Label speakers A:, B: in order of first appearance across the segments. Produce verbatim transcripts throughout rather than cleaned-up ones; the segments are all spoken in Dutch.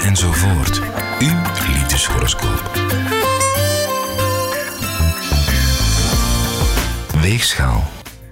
A: enzovoort. Uw liefdeshoroscoop. Weegschaal.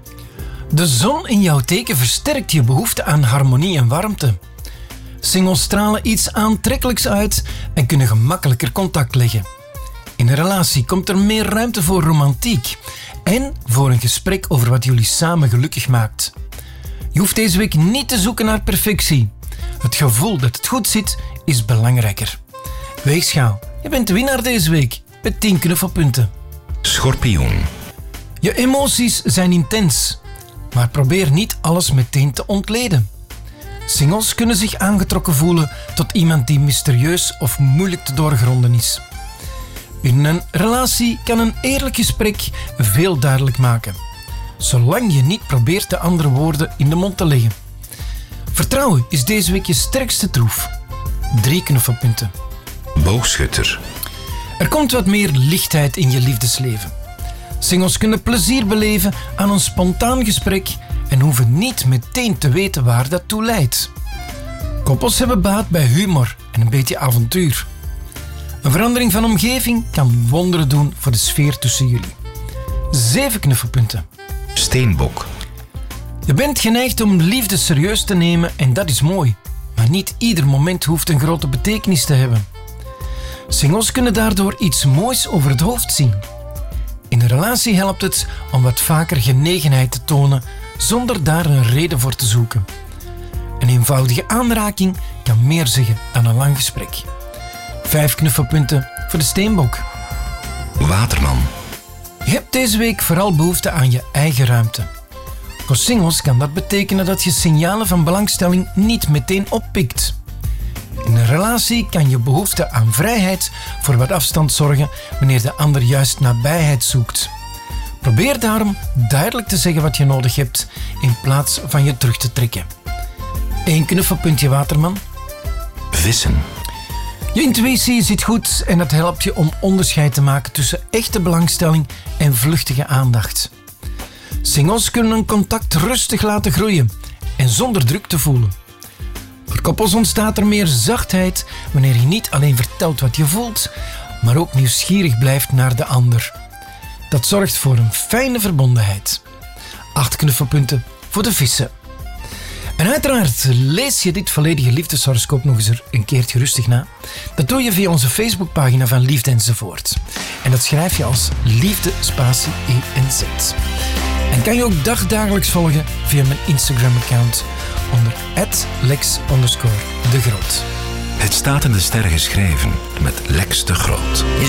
B: De zon in jouw teken versterkt je behoefte aan harmonie en warmte. Singles stralen iets aantrekkelijks uit en kunnen gemakkelijker contact leggen. In een relatie komt er meer ruimte voor romantiek en voor een gesprek over wat jullie samen gelukkig maakt. Je hoeft deze week niet te zoeken naar perfectie. Het gevoel dat het goed zit is belangrijker. Weegschaal, je bent de winnaar deze week met tien knuffelpunten.
A: Schorpioen.
B: Je emoties zijn intens, maar probeer niet alles meteen te ontleden. Singles kunnen zich aangetrokken voelen tot iemand die mysterieus of moeilijk te doorgronden is. In een relatie kan een eerlijk gesprek veel duidelijk maken, zolang je niet probeert de andere woorden in de mond te leggen. Vertrouwen is deze week je sterkste troef. Drie knuffelpunten.
A: Boogschutter.
B: Er komt wat meer lichtheid in je liefdesleven. Singles kunnen plezier beleven aan een spontaan gesprek en hoeven niet meteen te weten waar dat toe leidt. Koppels hebben baat bij humor en een beetje avontuur. Een verandering van omgeving kan wonderen doen voor de sfeer tussen jullie. Zeven knuffelpunten.
A: Steenbok.
B: Je bent geneigd om liefde serieus te nemen en dat is mooi. Maar niet ieder moment hoeft een grote betekenis te hebben. Singles kunnen daardoor iets moois over het hoofd zien. In een relatie helpt het om wat vaker genegenheid te tonen zonder daar een reden voor te zoeken. Een eenvoudige aanraking kan meer zeggen dan een lang gesprek. Vijf knuffelpunten voor de steenbok.
A: Waterman.
B: Je hebt deze week vooral behoefte aan je eigen ruimte. Voor singles kan dat betekenen dat je signalen van belangstelling niet meteen oppikt. In een relatie kan je behoefte aan vrijheid voor wat afstand zorgen wanneer de ander juist nabijheid zoekt. Probeer daarom duidelijk te zeggen wat je nodig hebt in plaats van je terug te trekken. Eén knuffelpuntje, Waterman.
A: Vissen.
B: Je intuïtie zit goed en dat helpt je om onderscheid te maken tussen echte belangstelling en vluchtige aandacht. Singles kunnen een contact rustig laten groeien en zonder druk te voelen. Voor koppels ontstaat er meer zachtheid wanneer je niet alleen vertelt wat je voelt, maar ook nieuwsgierig blijft naar de ander. Dat zorgt voor een fijne verbondenheid. Acht knuffelpunten voor de vissen. En uiteraard lees je dit volledige liefdeshoroscoop nog eens er een keertje rustig na. Dat doe je via onze Facebookpagina van Liefde enzovoort. En dat schrijf je als Liefde spatie E N Z. En kan je ook dagdagelijks volgen via mijn Instagram-account onder at lex underscore de groot.
A: Het staat in de sterren geschreven met Lex de Groot.